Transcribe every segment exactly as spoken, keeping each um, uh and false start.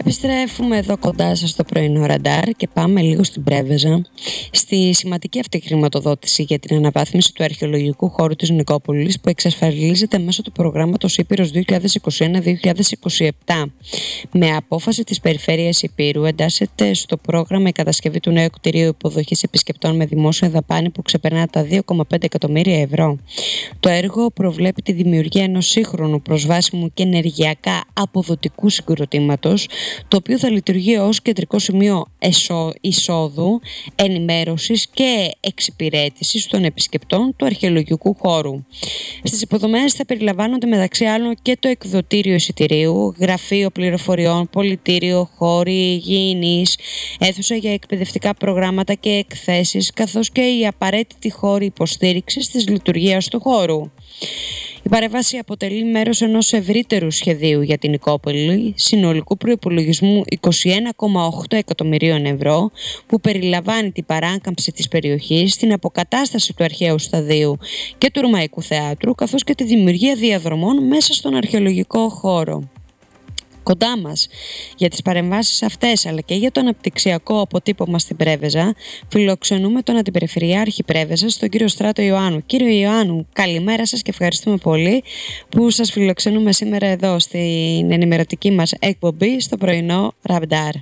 Επιστρέφουμε εδώ κοντά σας στο πρωινό ραντάρ και πάμε λίγο στην Πρέβεζα, στη σημαντική αυτή χρηματοδότηση για την αναβάθμιση του αρχαιολογικού χώρου της Νικόπολης που εξασφαλίζεται μέσω του προγράμματος Ήπειρος δύο χιλιάδες είκοσι ένα δύο χιλιάδες είκοσι επτά. Με απόφαση της Περιφέρειας Ηπείρου εντάσσεται στο πρόγραμμα η κατασκευή του νέου κτηρίου υποδοχής επισκεπτών με δημόσια δαπάνη που ξεπερνά τα δύο κόμμα πέντε εκατομμύρια ευρώ. Το έργο προβλέπει τη δημιουργία ενός σύγχρονου, προσβάσιμου και ενεργειακά αποδοτικού συγκροτήματος, το οποίο θα λειτουργεί ως κεντρικό σημείο εισόδου, ενημέρωσης και εξυπηρέτησης των επισκεπτών του αρχαιολογικού χώρου. Στις υποδομές θα περιλαμβάνονται μεταξύ άλλων και το εκδοτήριο εισιτηρίου, γραφείο πληροφοριών, πολιτήριο, χώροι υγιεινής, αίθουσα για εκπαιδευτικά προγράμματα και εκθέσεις, καθώς και οι απαραίτητοι χώροι υποστήριξης της λειτουργίας του χώρου. Η παρέμβαση αποτελεί μέρος ενός ευρύτερου σχεδίου για την Νικόπολη συνολικού προϋπολογισμού είκοσι ένα κόμμα οκτώ εκατομμυρίων ευρώ που περιλαμβάνει την παράκαμψη της περιοχής, την αποκατάσταση του αρχαίου σταδίου και του Ρωμαϊκού Θεάτρου καθώς και τη δημιουργία διαδρομών μέσα στον αρχαιολογικό χώρο. Κοντά μας για τις παρεμβάσεις αυτές αλλά και για το αναπτυξιακό αποτύπωμα στην Πρέβεζα φιλοξενούμε τον Αντιπεριφερειάρχη Πρέβεζας, τον κύριο Στράτο Ιωάννου. Κύριο Ιωάννου, καλημέρα σας και ευχαριστούμε πολύ που σας φιλοξενούμε σήμερα εδώ στην ενημερωτική μας εκπομπή στο πρωινό Ραντάρ.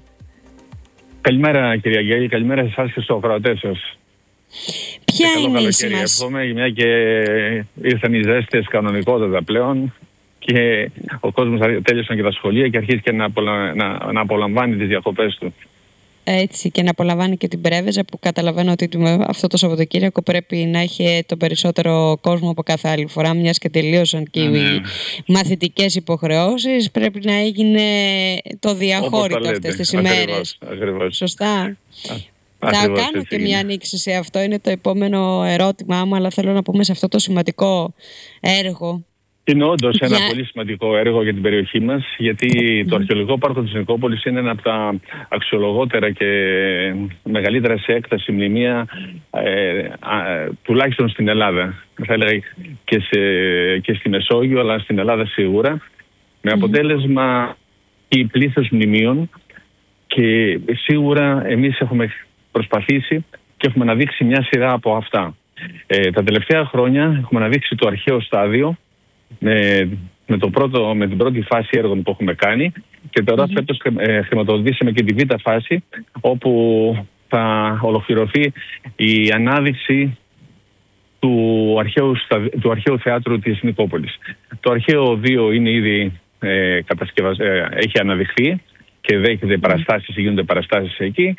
Καλημέρα κυρία Αγγέλη, καλημέρα σε εσάς και στους ακροατές σας. Ποια και είναι η σημασία? Εύχομαι, μια και ήρθαν οι ζέστες κανονικότατα πλέον και ο κόσμος τέλειωσαν και τα σχολεία και αρχίζει και να, απολα... να... να απολαμβάνει τις διακοπές του. Έτσι, και να απολαμβάνει και την Πρέβεζα που καταλαβαίνω ότι αυτό το Σαββατοκύριακο πρέπει να έχει το περισσότερο κόσμο από κάθε άλλη φορά, μιας και τελείωσαν και οι mm. μαθητικές υποχρεώσεις. Πρέπει να έγινε το διαχώρητο αυτές τις ημέρες. Ακριβώς, ακριβώς. Σωστά. Α, θα ακριβώς, κάνω και μια ανοίξη σε αυτό, είναι το επόμενο ερώτημά μου, αλλά θέλω να πούμε σε αυτό το σημαντικό έργο. Είναι όντως ένα Yeah. πολύ σημαντικό έργο για την περιοχή μας, γιατί mm. το αρχαιολογικό πάρκο της Νικόπολης είναι ένα από τα αξιολογότερα και μεγαλύτερα σε έκταση μνημεία, ε, α, τουλάχιστον στην Ελλάδα. Θα έλεγα και, σε, και στη Μεσόγειο, αλλά στην Ελλάδα σίγουρα. Με αποτέλεσμα η πλήθος μνημείων και σίγουρα εμείς έχουμε προσπαθήσει και έχουμε αναδείξει μια σειρά από αυτά. Ε, τα τελευταία χρόνια έχουμε αναδείξει το αρχαίο στάδιο, Με, με, το πρώτο, με την πρώτη φάση έργων που έχουμε κάνει και τώρα mm-hmm. φέτος ε, χρηματοδοτήσαμε και τη β' φάση όπου θα ολοκληρωθεί η ανάδειξη του αρχαίου, του αρχαίου θεάτρου της Νικόπολης. Το αρχαίο δύο είναι ήδη ε, κατασκευασ... ε, έχει αναδειχθεί και δέχεται παραστάσεις, γίνονται παραστάσεις εκεί.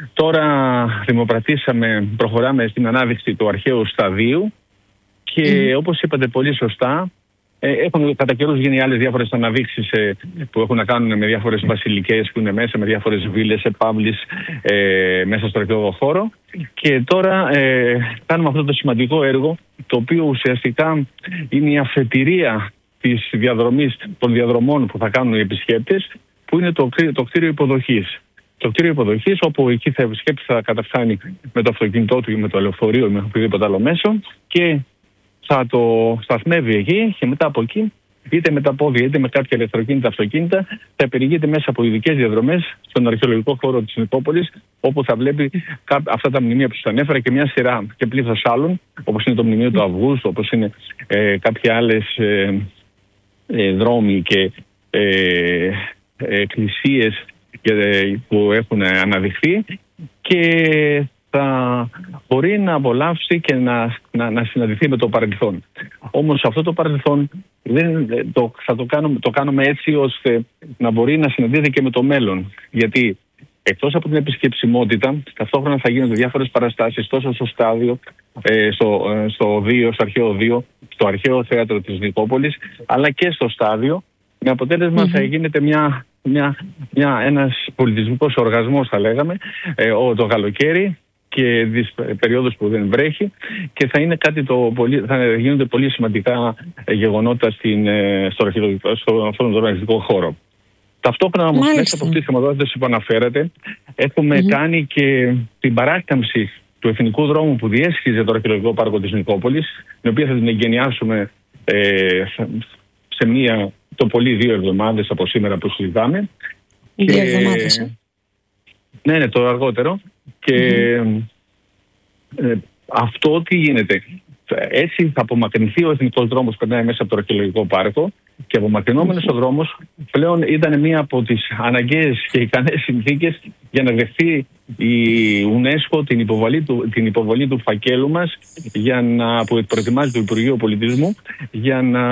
Τώρα δημοπρατήσαμε, προχωράμε στην ανάδειξη του αρχαίου σταδίου και mm. όπως είπατε πολύ σωστά, έχουν κατά καιρούς γίνει άλλες διάφορες αναδείξεις ε, που έχουν να κάνουν με διάφορες βασιλικές που είναι μέσα, με διάφορες βίλες, επαύλεις ε, μέσα στο αρχαιολογικό χώρο. Και τώρα ε, κάνουμε αυτό το σημαντικό έργο, το οποίο ουσιαστικά είναι η αφετηρία της διαδρομής, των διαδρομών που θα κάνουν οι επισκέπτες, που είναι το, το κτίριο υποδοχής. Το κτίριο υποδοχής, όπου εκεί θα επισκέπτης θα καταφθάνει με το αυτοκίνητό του ή με το λεωφορείο ή με οποιοδήποτε άλλο μέσο και θα το σταθμεύει εκεί και μετά από εκεί, είτε με τα πόδια είτε με κάποια ηλεκτροκίνητα αυτοκίνητα, θα περιηγείται μέσα από ειδικές διαδρομές στον αρχαιολογικό χώρο της Νικόπολης, όπου θα βλέπει αυτά τα μνημεία που σας ανέφερα και μια σειρά και πλήθος άλλων, όπως είναι το μνημείο του Αυγούστου, όπως είναι ε, κάποια άλλες ε, ε, δρόμοι και ε, εκκλησίες ε, που έχουν αναδειχθεί και θα μπορεί να απολαύσει και να, να, να συναντηθεί με το παρελθόν. Όμως αυτό το παρελθόν δεν, το, θα το κάνουμε, το κάνουμε έτσι ώστε να μπορεί να συναντηθεί και με το μέλλον. Γιατί εκτός από την επισκεψιμότητα, ταυτόχρονα θα γίνονται διάφορες παραστάσεις τόσο στο στάδιο, ε, στο, στο, δύο, στο αρχαίο δύο, στο αρχαίο θέατρο της Νικόπολης, αλλά και στο στάδιο, με αποτέλεσμα mm-hmm. θα γίνεται μια, μια, μια, ένας πολιτισμικός οργασμός, θα λέγαμε, ε, το καλοκαίρι, και τις περιόδους που δεν βρέχει και θα είναι κάτι το πολύ, θα γίνονται πολύ σημαντικά γεγονότα στην, στο, αρχαιολογικό, στο αυτόν τον αρχαιολογικό χώρο. Ταυτόχρονα όμως μέσα από αυτή τη χρηματοδότηση που αναφέρατε έχουμε mm-hmm. κάνει και την παράκαμψη του εθνικού δρόμου που διέσχιζε το αρχαιολογικό πάρκο της Νικόπολης, την οποία θα την εγκαινιάσουμε ε, σε μία, το πολύ δύο εβδομάδες από σήμερα που συζητάμε. Δύο εβδομάδες. Ε? Ναι, ναι, το αργότερο. Και mm-hmm. ε, αυτό τι γίνεται. Έτσι θα απομακρυνθεί ο εθνικός δρόμος που περνάει μέσα από το αρχαιολογικό πάρκο και απομακρυνόμενος mm-hmm. ο δρόμος πλέον ήταν μία από τις αναγκαίες και ικανές συνθήκες για να δεχθεί η UNESCO την υποβολή του, την υποβολή του φακέλου μας για να, που προετοιμάζει το Υπουργείο Πολιτισμού για να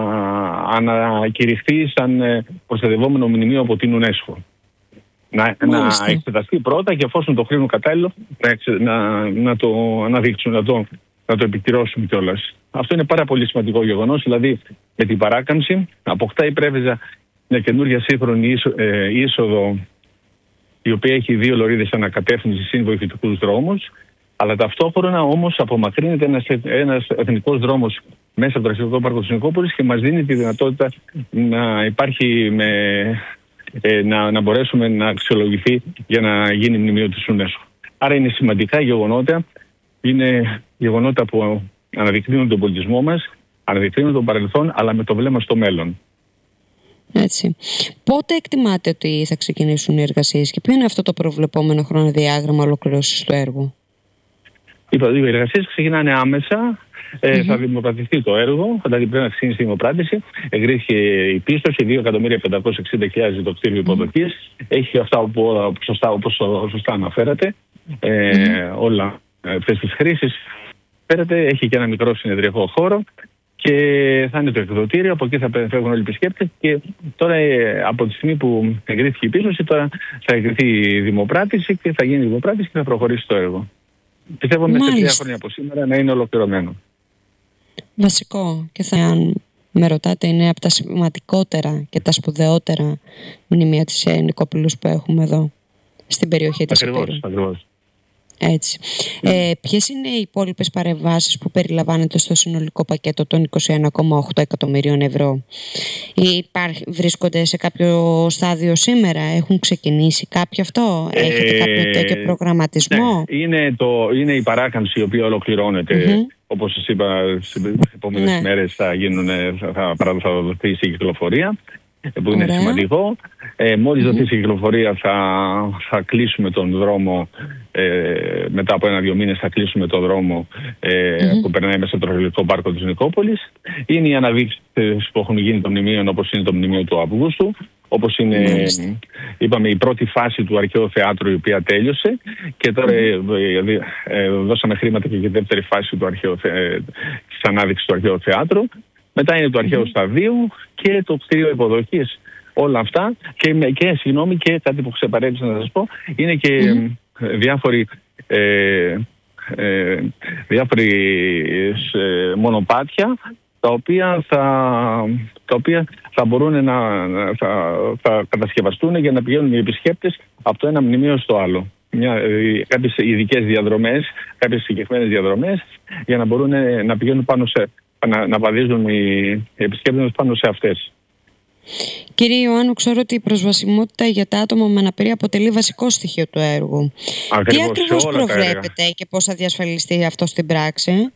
ανακηρυχθεί σαν προστατευόμενο μνημείο από την UNESCO. Να, να εξεταστεί πρώτα και εφόσον το κρίνουν κατάλληλο να, να, να το αναδείξουν, να το, να το επικυρώσουν κιόλας. Αυτό είναι πάρα πολύ σημαντικό γεγονός. Δηλαδή, με την παράκαμψη αποκτά η Πρέβεζα μια καινούργια σύγχρονη ε, είσοδο, η οποία έχει δύο λωρίδες ανακατεύθυνση συν βοηθητικούς δρόμους, αλλά ταυτόχρονα όμως απομακρύνεται ένας, ένας εθνικός δρόμος μέσα από το αρχαιολογικό πάρκο της Νικόπολης και μας δίνει τη δυνατότητα να υπάρχει με, ε, να, να μπορέσουμε να αξιολογηθεί για να γίνει μνημείο της UNESCO. Άρα είναι σημαντικά γεγονότα, είναι γεγονότα που αναδεικνύουν τον πολιτισμό μας, αναδεικνύουν τον παρελθόν, αλλά με το βλέμμα στο μέλλον. Έτσι. Πότε εκτιμάτε ότι θα ξεκινήσουν οι εργασίες και ποιο είναι αυτό το προβλεπόμενο χρονοδιάγραμμα ολοκλήρωσης του έργου? Είπα, οι εργασίες ξεκινάνε άμεσα. Ε, mm-hmm. Θα δημοπρατηθεί το έργο, δηλαδή πρέπει να ξεκινήσει η δημοπράτηση. Εγκρίθηκε η πίστοση, δύο εκατομμύρια πεντακόσιες εξήντα χιλιάδες το κτίριο υποδοχής. Mm-hmm. Έχει αυτά που, σωστά, όπως σωστά αναφέρατε, ε, mm-hmm. όλα αυτές τις χρήσεις. Φέρετε, έχει και ένα μικρό συνεδριακό χώρο και θα είναι το εκδοτήριο. Από εκεί θα φεύγουν όλοι οι επισκέπτες. Και τώρα, από τη στιγμή που εγκρίθηκε η πίστοση, τώρα θα εγκριθεί η δημοπράτηση και θα γίνει η δημοπράτηση και θα προχωρήσει το έργο. Πιστεύω μέσα σε τρία χρόνια από σήμερα να είναι ολοκληρωμένο. Βασικό, και θα, αν με ρωτάτε, είναι από τα σημαντικότερα και τα σπουδαιότερα μνημεία της Νικόπολης που έχουμε εδώ στην περιοχή της Υπήρου. Ακριβώς, ακριβώς. Έτσι. Ε, ποιες είναι οι υπόλοιπες παρεμβάσεις που περιλαμβάνεται στο συνολικό πακέτο των είκοσι ένα κόμμα οκτώ εκατομμυρίων ευρώ? Υπάρχει, βρίσκονται σε κάποιο στάδιο σήμερα, έχουν ξεκινήσει κάποιο αυτό, ε, έχετε κάποιο τέτοιο προγραμματισμό? Ναι, είναι, το, είναι η παράκαμψη η οποία ολοκληρώνεται. Mm-hmm. Όπως σας είπα, στις επόμενες ναι. μέρες θα, γίνουν, θα, θα, θα δοθεί η κυκλοφορία, που είναι Ωραία. σημαντικό. Ε, μόλις mm-hmm. δοθεί η κυκλοφορία θα, θα κλείσουμε τον δρόμο, ε, μετά από ένα-δύο μήνες θα κλείσουμε τον δρόμο ε, mm-hmm. που περνάει μέσα στο αρχαιολογικό πάρκο της Νικόπολης. Είναι οι αναδείξεις που έχουν γίνει των μνημείων, όπως είναι το μνημείο του Αυγούστου, όπως είναι, mm-hmm. είπαμε, η πρώτη φάση του αρχαίου θεάτρου, η οποία τέλειωσε και τώρα mm-hmm. ε, ε, δώσαμε χρήματα και για τη δεύτερη φάση του αρχαίου, ε, της ανάδειξης του αρχαίου θεάτρου. Μετά είναι το αρχαίο mm-hmm. σταδίου και το κτίριο υποδοχής. Όλα αυτά και, και συγγνώμη και κάτι που ξεπαρέτησα να σας πω, είναι και mm-hmm. διάφοροι, ε, ε, διάφοροι ε, μονοπάτια τα οποία θα, τα οποία θα μπορούν να θα, θα κατασκευαστούν για να πηγαίνουν οι επισκέπτες από το ένα μνημείο στο άλλο. Μια, κάποιες ειδικές διαδρομές, κάποιες συγκεκριμένες διαδρομές για να μπορούν να πηγαίνουν πάνω σε Να, να βαδίζουν οι επισκέπτες πάνω σε αυτές. Κύριε Ιωάννου, ξέρω ότι η προσβασιμότητα για τα άτομα με αναπηρία αποτελεί βασικό στοιχείο του έργου. Ακριβώς, Τι ακριβώς προβλέπετε και πώς θα διασφαλιστεί αυτό στην πράξη?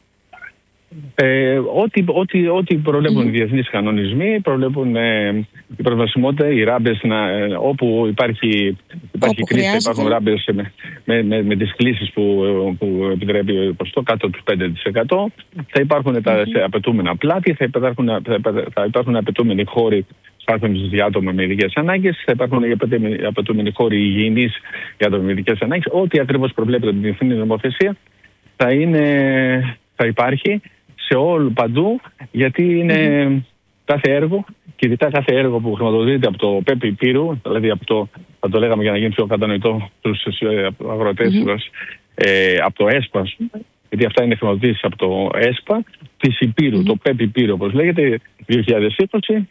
Ε, ό,τι, ό,τι, ό,τι προβλέπουν mm-hmm. οι διεθνείς κανονισμοί, προβλέπουν ε, η προσβασιμότητα, οι ράμπες, να, ε, όπου υπάρχει, υπάρχει κρίση, υπάρχουν ράμπες με, με, με, με τις κλήσεις που, που επιτρέπει προς το κάτω του πέντε τοις εκατό. Θα υπάρχουν mm-hmm. τα απαιτούμενα πλάτη, θα υπάρχουν, θα υπάρχουν απαιτούμενοι χώροι στάθμισης για άτομα με ειδικές ανάγκες, θα υπάρχουν οι απαιτούμενοι χώροι υγιεινής για άτομα με ειδικές ανάγκες. Ό,τι ακριβώς προβλέπεται από την διεθνή νομοθεσία θα, είναι, θα υπάρχει σε όλου παντού, γιατί είναι mm-hmm. κάθε έργο και ειδικά κάθε έργο που χρηματοδοτείται από το ΠΕΠ Υπήρου, δηλαδή από το, θα το λέγαμε για να γίνει πιο κατανοητό στους αγροτές mm-hmm. μας, ε, από το ΕΣΠΑ, γιατί αυτά είναι χρηματοδοτήσεις από το ΕΣΠΑ της Υπήρου, mm-hmm. το ΠΕΠ Υπήρου όπως λέγεται, δύο χιλιάδες είκοσι.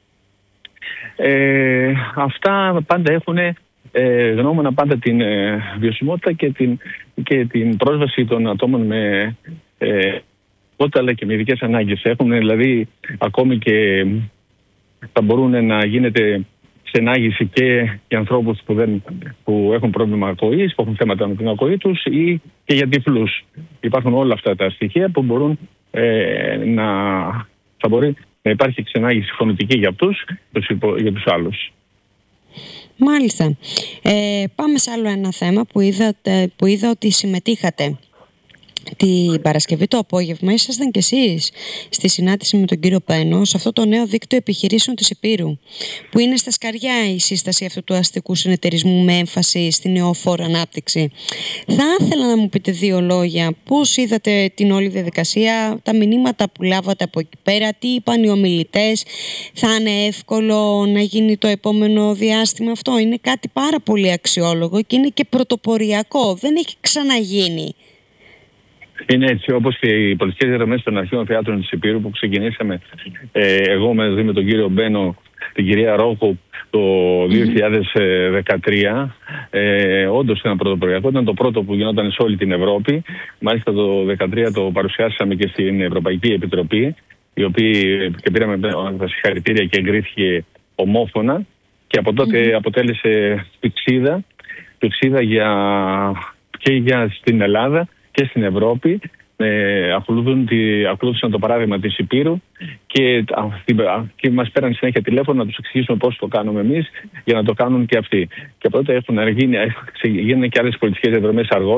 Ε, αυτά πάντα έχουν ε, γνώμονα πάντα την ε, βιωσιμότητα και την, και την πρόσβαση των ατόμων με ε, αλλά και με ειδικές ανάγκες. Έχουν δηλαδή ακόμη και θα μπορούν να γίνεται ξενάγηση και για ανθρώπους που, δεν, που έχουν πρόβλημα ακοής, που έχουν θέματα με την ακοή τους ή και για τυφλούς. Υπάρχουν όλα αυτά τα στοιχεία που μπορούν ε, να, θα μπορεί να υπάρχει ξενάγηση φωνητική για αυτούς, για τους άλλους. Μάλιστα. Ε, πάμε σε άλλο ένα θέμα που, είδατε, που είδα ότι συμμετείχατε. Την Παρασκευή το απόγευμα ήσασταν κι εσείς στη συνάντηση με τον κύριο Μπένο σε αυτό το νέο δίκτυο επιχειρήσεων της Ηπείρου, που είναι στα σκαριά η σύσταση αυτού του αστικού συνεταιρισμού με έμφαση στη νεοφόρο ανάπτυξη. Θα ήθελα να μου πείτε δύο λόγια. Πώς είδατε την όλη διαδικασία, τα μηνύματα που λάβατε από εκεί πέρα, τι είπαν οι ομιλητές, θα είναι εύκολο να γίνει το επόμενο διάστημα αυτό? Είναι κάτι πάρα πολύ αξιόλογο και είναι και πρωτοποριακό. Δεν έχει ξαναγίνει. Είναι έτσι, όπως και οι πολιτικές διαδρομές των αρχαίων θεάτρων της Ηπείρου που ξεκινήσαμε ε, εγώ μαζί με τον κύριο Μπένο, την κυρία Ρόκο το δύο χιλιάδες δεκατρία. Ε, όντως ήταν πρωτοποριακό, ήταν το πρώτο που γινόταν σε όλη την Ευρώπη. Μάλιστα το δύο χιλιάδες δεκατρία το παρουσιάσαμε και στην Ευρωπαϊκή Επιτροπή, η οποία και πήραμε τα συγχαρητήρια και εγκρίθηκε ομόφωνα, και από τότε mm-hmm. αποτέλεσε πηξίδα, πηξίδα για, και για στην Ελλάδα και στην Ευρώπη. Ε, ακολούθησαν το παράδειγμα της Ηπείρου και, και μας πέραν συνέχεια τηλέφωνο να τους εξηγήσουμε πώς το κάνουμε εμείς για να το κάνουν και αυτοί. Και από τότε έχουν γίνει, γίνουν και άλλες πολιτικές διαδρομές αργότερα.